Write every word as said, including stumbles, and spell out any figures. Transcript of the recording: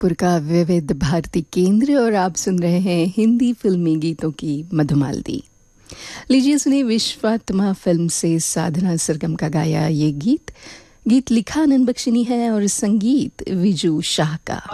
गोरखपुर का विविध भारती केंद्र और आप सुन रहे हैं हिंदी फिल्मी गीतों की मधुमालती। लीजिए सुनिए विश्वात्मा फिल्म से साधना सरगम का गाया ये गीत। गीत लिखा आनंद बख्शी ने है और संगीत विजू शाह का।